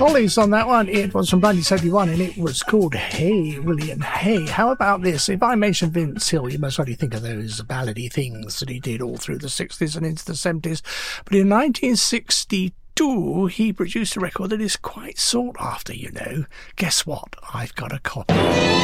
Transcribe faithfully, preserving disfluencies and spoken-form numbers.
Hollies on that one. It was from nineteen seventy-one and it was called Hey William Hey. How about this? If I mention Vince Hill, you most likely think of those ballady things that he did all through the sixties and into the seventies. But in nineteen sixty-two, he produced a record that is quite sought after, you know. Guess what? I've got a copy.